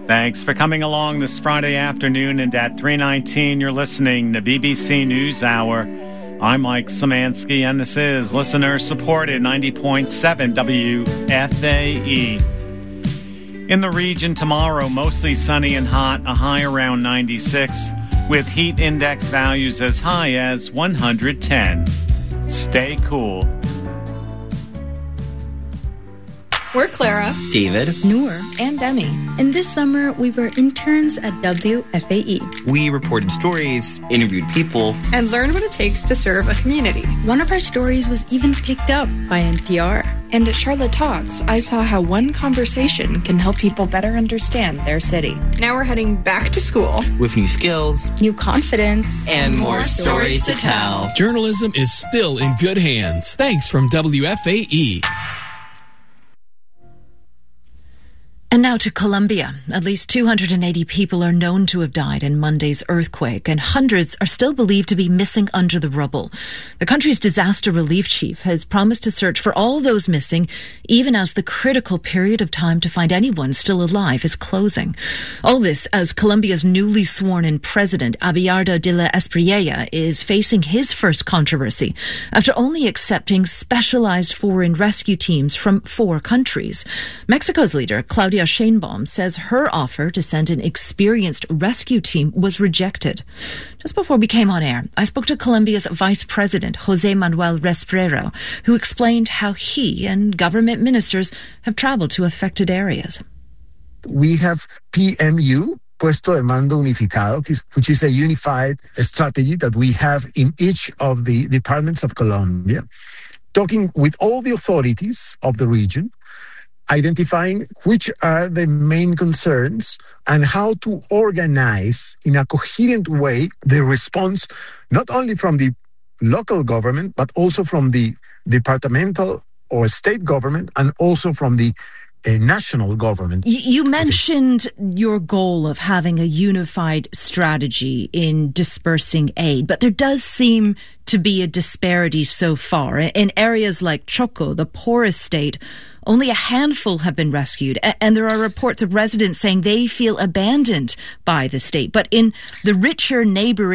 Thanks for coming along this Friday afternoon, and at 3:19 you're listening to BBC NewsHour. I'm Mike Szymanski, and this is listener-supported 90.7 WFAE. In the region tomorrow, mostly sunny and hot, a high around 96, with heat index values as high as 110. Stay cool. We're Clara, David, Noor, and Demi. And this summer, we were interns at WFAE. We reported stories, interviewed people, and learned what it takes to serve a community. One of our stories was even picked up by NPR. And at Charlotte Talks, I saw how one conversation can help people better understand their city. Now we're heading back to school. with new skills, New confidence. and more stories to tell. Journalism is still in good hands. Thanks from WFAE. And now to Colombia. At least 280 people are known to have died in Monday's earthquake, and hundreds are still believed to be missing under the rubble. The country's disaster relief chief has promised to search for all those missing, even as the critical period of time to find anyone still alive is closing. All this as Colombia's newly sworn-in president, Abelardo de la Espriella, is facing his first controversy after only accepting specialized foreign rescue teams from 4 countries. Mexico's leader, Claudia Sheinbaum, says her offer to send an experienced rescue team was rejected. Just before we came on air, I spoke to Colombia's Vice President, José Manuel Resprero, who explained how he and government ministers have traveled to affected areas. We have PMU, Puesto de Mando Unificado, which is a unified strategy that we have in each of the departments of Colombia, talking with all the authorities of the region, identifying which are the main concerns and how to organize in a coherent way the response, not only from the local government, but also from the departmental or state government, and also from the national government. You mentioned your goal of having a unified strategy in dispersing aid, but there does seem to be a disparity so far. In areas like Choco, the poorest state, only a handful have been rescued, and there are reports of residents saying they feel abandoned by the state. But in the richer neighboring